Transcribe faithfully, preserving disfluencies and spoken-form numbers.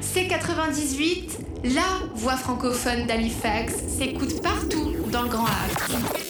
C quatre-vingt-dix-huit, la voix francophone d'Halifax, s'écoute partout dans le Grand Havre.